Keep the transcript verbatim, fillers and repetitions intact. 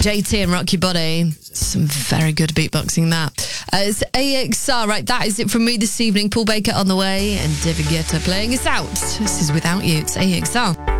J T and Rock Your Body. Some very good beatboxing that. Uh, it's A X R. Right, that is it from me this evening. Paul Baker on the way and David Guetta playing us out. This is Without You. It's A X R.